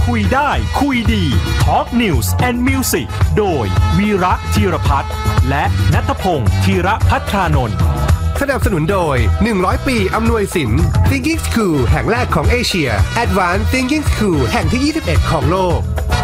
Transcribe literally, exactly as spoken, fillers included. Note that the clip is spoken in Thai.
คุยได้คุยดี Talk News and Music โดยวีระธีรพัฒน์และณัฐพงศ์ธีรภัทรานนท์สนับสนุนโดยหนึ่งร้อยปีอำนวยสิน Thinking School แห่งแรกของเอเชีย Advanced Thinking School แห่งที่ยี่สิบเอ็ดของโลก